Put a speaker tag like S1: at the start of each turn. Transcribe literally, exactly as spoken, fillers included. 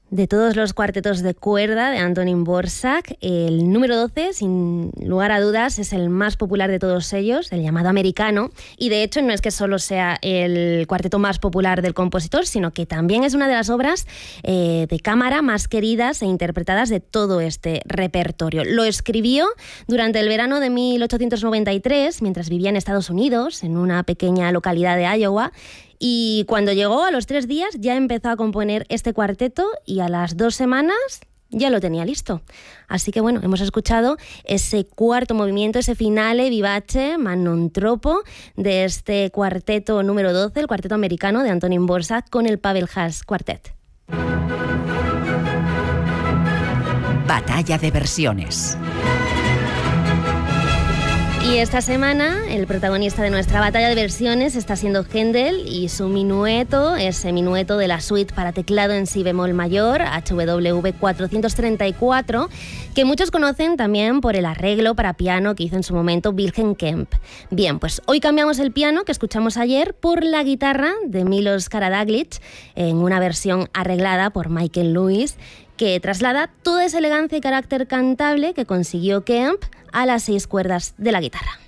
S1: De todos los cuartetos de cuerda de Antonín Dvořák, el número doce, sin lugar a dudas, es el más popular de todos ellos, el llamado americano, y de hecho no es que solo sea el cuarteto más popular del compositor, sino que también es una de las obras eh, de cámara más queridas e interpretadas de todo este repertorio. Lo escribió durante el verano de mil ochocientos noventa y tres, mientras vivía en Estados Unidos, en una pequeña localidad de Iowa, y cuando llegó a los tres días ya empezó a componer este cuarteto y a las dos semanas ya lo tenía listo. Así que bueno, hemos escuchado ese cuarto movimiento, ese finale vivace, ma non troppo, de este cuarteto número doce, el cuarteto americano de Antonín Dvořák con el Pavel Haas Quartet.
S2: Batalla de versiones.
S1: Y esta semana el protagonista de nuestra batalla de versiones está siendo Händel y su minueto, ese minueto de la suite para teclado en si bemol mayor, H W cuatrocientos treinta y cuatro, que muchos conocen también por el arreglo para piano que hizo en su momento Wilhelm Kempff. Bien, pues hoy cambiamos el piano que escuchamos ayer por la guitarra de Milos Karađagić en una versión arreglada por Michael Lewis, que traslada toda esa elegancia y carácter cantable que consiguió Kempff a las seis cuerdas de la guitarra.